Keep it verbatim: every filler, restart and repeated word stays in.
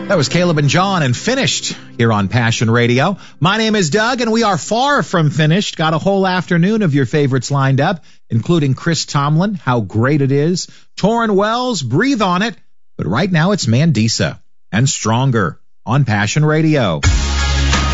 That was Caleb and John and Finished here on Passion Radio. My name is Doug, and we are far from finished. Got a whole afternoon of your favorites lined up, including Chris Tomlin, How Great It Is, Torrin Wells, Breathe on It. But right now it's Mandisa and Stronger on Passion Radio.